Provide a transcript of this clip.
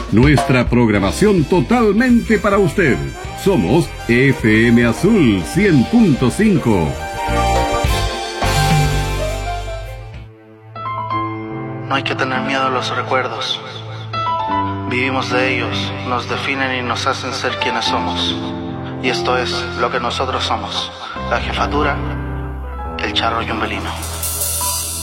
Nuestra programación totalmente para usted. Somos FM Azul 100.5. No hay que tener miedo a los recuerdos. Vivimos de ellos, nos definen y nos hacen ser quienes somos. Y esto es lo que nosotros somos. La Jefatura, el Charro Yumbelino.